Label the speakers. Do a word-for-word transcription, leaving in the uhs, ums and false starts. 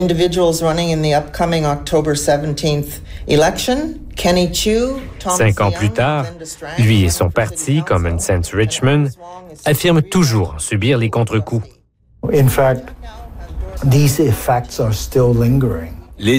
Speaker 1: Individuals running in the upcoming October seventeenth election, Kenny Chiu, Thomas
Speaker 2: Cinq ans
Speaker 1: Young,
Speaker 2: plus tard,
Speaker 1: Linda Strang,
Speaker 2: lui et son parti, Common Sense Richmond, affirment toujours subir les contre-coups.
Speaker 3: In fact, these effects are still lingering.